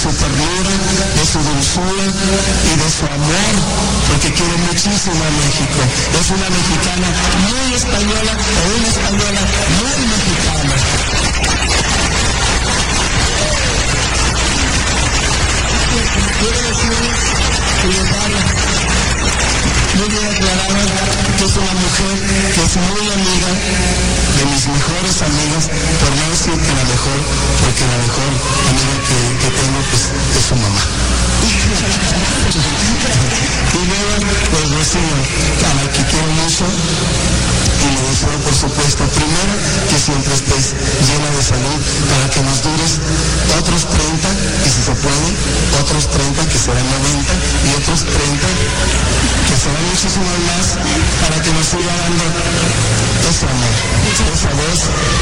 su ternura, de su dulzura y de su amor, porque quiere muchísimo a México. Es una mexicana muy española o una española muy mexicana. Quiero decirles, muy bien aclarado, que es una mujer que es muy amiga de mis mejores amigas, por no decir que la mejor, porque la mejor amiga que tengo pues, es su mamá. Y luego, pues Rocío, a la que quiero mucho, y le deseo por supuesto, primero, que siempre estés llena de salud, para que nos dures otros 30, y si se puede, otros 30 que serán 90, y otros 30 que serán muchísimos más, para que nos siga dando ese amor, esa voz